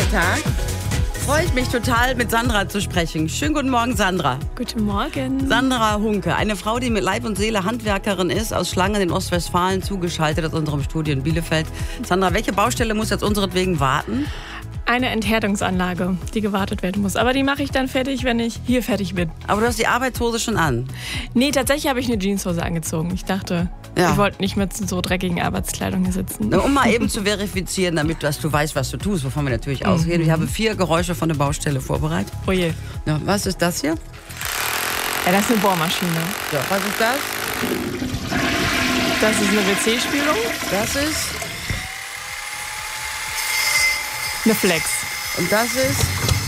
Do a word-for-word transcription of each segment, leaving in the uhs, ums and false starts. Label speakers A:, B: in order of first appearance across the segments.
A: Tag. Freue ich mich total, mit Sandra zu sprechen. Schönen guten Morgen, Sandra.
B: Guten Morgen.
A: Sandra Hunke, eine Frau, die mit Leib und Seele Handwerkerin ist, aus Schlangen in Ostwestfalen, zugeschaltet aus unserem Studio in Bielefeld. Sandra, welche Baustelle muss jetzt unseretwegen warten?
B: Eine Enthärtungsanlage, die gewartet werden muss. Aber die mache ich dann fertig, wenn ich hier fertig bin.
A: Aber du hast die Arbeitshose schon an.
B: Nee, tatsächlich habe ich eine Jeanshose angezogen. Ich dachte,
A: Ja.
B: ich wollte nicht mit so dreckigen Arbeitskleidung hier sitzen.
A: Um mal eben zu verifizieren, damit dass du weißt, was du tust, wovon wir natürlich
B: Mhm.
A: ausgehen. Ich habe vier Geräusche von der Baustelle vorbereitet.
B: Oh je.
A: Ja, was ist das hier?
B: Ja, das ist eine Bohrmaschine.
A: So, was ist das?
B: Das ist eine W C-Spülung.
A: Das ist...
B: Eine Flex.
A: Und das ist...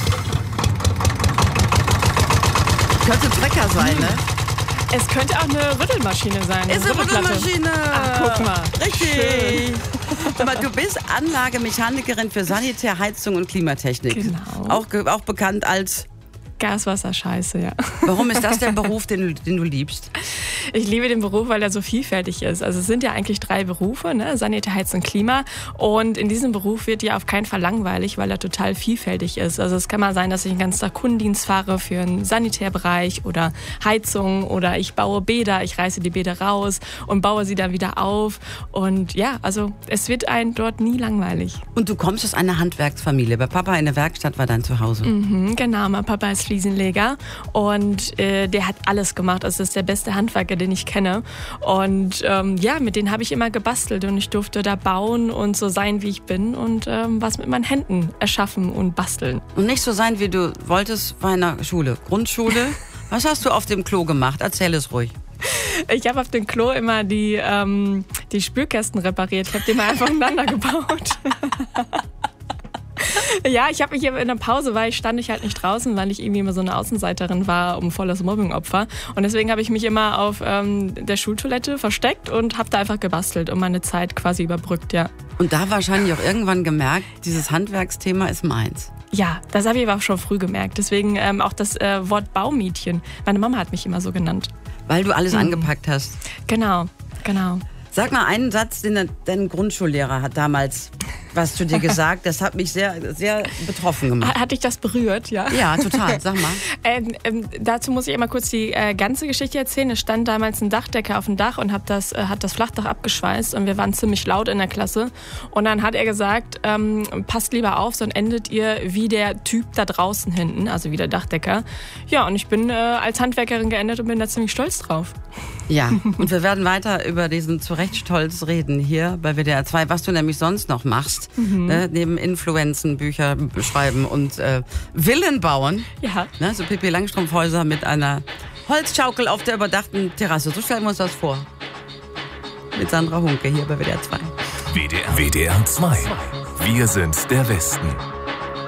A: Könnte Trecker sein, ne?
B: Es könnte auch eine Rüttelmaschine sein.
A: Ist eine
B: Rüttelplatte.
A: Rüttelmaschine.
B: Ach, guck mal.
A: Richtig. Aber du bist Anlagemechanikerin für Sanitär, Heizung und Klimatechnik.
B: Genau.
A: Auch, ge- auch bekannt als...
B: Gaswasser, scheiße, ja.
A: Warum ist das der Beruf, den, du- den du liebst?
B: Ich liebe den Beruf, weil er so vielfältig ist. Also es sind ja eigentlich drei Berufe, ne? Sanitär, Heizung, Klima. Und in diesem Beruf wird ja auf keinen Fall langweilig, weil er total vielfältig ist. Also es kann mal sein, dass ich den ganzen Tag Kundendienst fahre für einen Sanitärbereich oder Heizung oder ich baue Bäder, ich reiße die Bäder raus und baue sie dann wieder auf. Und ja, also es wird einem dort nie langweilig.
A: Und du kommst aus einer Handwerksfamilie. Bei Papa in der Werkstatt war dein Zuhause.
B: Mhm, genau, mein Papa ist Fliesenleger und äh, der hat alles gemacht. Also das ist der beste Handwerker, den ich kenne. Und ähm, ja, mit denen habe ich immer gebastelt und ich durfte da bauen und so sein, wie ich bin und ähm, was mit meinen Händen erschaffen und basteln.
A: Und nicht so sein, wie du wolltest bei einer Schule. Grundschule. Was hast du auf dem Klo gemacht? Erzähl es ruhig.
B: Ich habe auf dem Klo immer die, ähm, die Spülkästen repariert. Ich habe die mal einfach ineinander gebaut. Ja, ich habe mich in der Pause, weil ich stand ich halt nicht draußen, weil ich irgendwie immer so eine Außenseiterin war, um volles Mobbingopfer. Und deswegen habe ich mich immer auf ähm, der Schultoilette versteckt und habe da einfach gebastelt und meine Zeit quasi überbrückt, ja.
A: Und da wahrscheinlich auch irgendwann gemerkt, dieses Handwerksthema ist meins.
B: Ja, das habe ich aber auch schon früh gemerkt. Deswegen ähm, auch das äh, Wort Baumädchen. Meine Mama hat mich immer so genannt.
A: Weil du alles
B: Mhm.
A: angepackt hast.
B: Genau, genau.
A: Sag mal einen Satz, den dein- dein Grundschullehrer hat damals was zu dir gesagt. Das hat mich sehr, sehr betroffen gemacht.
B: Hat dich das berührt, ja?
A: Ja, total. Sag mal.
B: Ähm, ähm, dazu muss ich immer kurz die äh, ganze Geschichte erzählen. Es stand damals ein Dachdecker auf dem Dach und hab das, äh, hat das Flachdach abgeschweißt und wir waren ziemlich laut in der Klasse. Und dann hat er gesagt, ähm, passt lieber auf, sonst endet ihr wie der Typ da draußen hinten, also wie der Dachdecker. Ja, und ich bin äh, als Handwerkerin geendet und bin da ziemlich stolz drauf.
A: Ja, und wir werden weiter über diesen zu Recht Stolz reden hier bei W D R zwei, was du nämlich sonst noch machst,
B: Mhm.
A: ne, neben Influenzen, Bücher schreiben und äh, Villen bauen.
B: Ja.
A: Ne, so Pippi Langstrumpf-Häuser mit einer Holzschaukel auf der überdachten Terrasse. So stellen wir uns das vor. Mit Sandra Hunke hier bei W D R zwei.
C: W D R, W D R zwei. Wir sind der Westen.